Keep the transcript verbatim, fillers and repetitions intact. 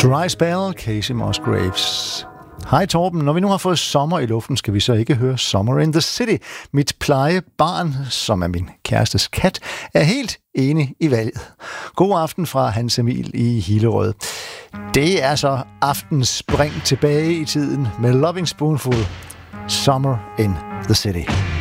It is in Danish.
Dry Spell, Casey Musgraves. Hej Torben, når vi nu har fået sommer i luften, skal vi så ikke høre Summer in the City. Mit plejebarn, som er min kærestes kat, er helt enig i valget. God aften fra Hans Emil i Hillerød. Det er så aftens spring tilbage i tiden med Loving Spoonful, Summer in the City.